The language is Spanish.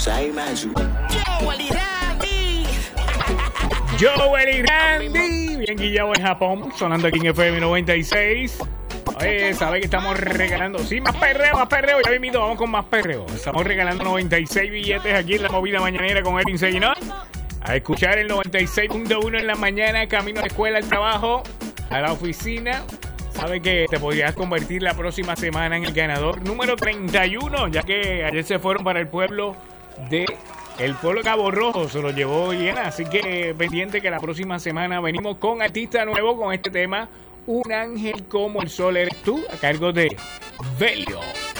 Joel y Randy, bien guillado en Japón, sonando aquí en FM 96. Oye, ¿sabe que estamos regalando? Sí, más perreo, ya mismo vamos con más perreo. Estamos regalando 96 billetes aquí en la movida mañanera con Edwin Seguinot. A escuchar el 96.1 en la mañana, camino a la escuela, al trabajo, a la oficina. Sabe que te podrías convertir la próxima semana en el ganador número 31, ya que ayer se fueron para el pueblo de Cabo Rojo, se lo llevó llena, así que pendiente que la próxima semana venimos con artista nuevo con este tema, Un ángel como el sol eres tú, a cargo de Velio.